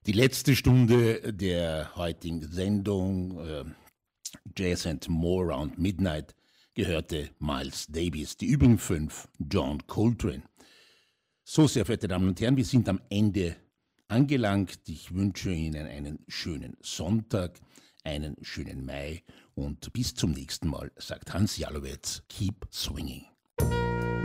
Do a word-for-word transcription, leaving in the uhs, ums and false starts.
Die letzte Stunde der heutigen Sendung, äh, Jazz and More Around Midnight, gehörte Miles Davis. Die übrigen fünf John Coltrane. So, sehr verehrte Damen und Herren, wir sind am Ende angelangt. Ich wünsche Ihnen einen schönen Sonntag, einen schönen Mai und bis zum nächsten Mal, sagt Hans Jalowetz. Keep swinging.